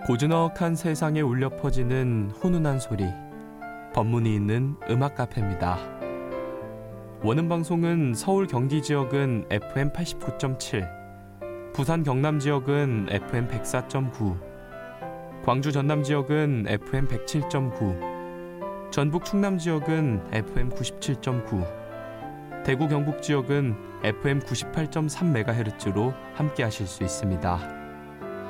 고즈넉한 세상에 울려 퍼지는 훈훈한 소리, 법문이 있는 음악 카페입니다. 원음 방송은 서울 경기 지역은 FM 89.7, 부산 경남 지역은 FM 104.9, 광주 전남 지역은 FM 107.9, 전북 충남 지역은 FM 97.9, 대구 경북 지역은 FM 98.3MHz로 함께 하실 수 있습니다.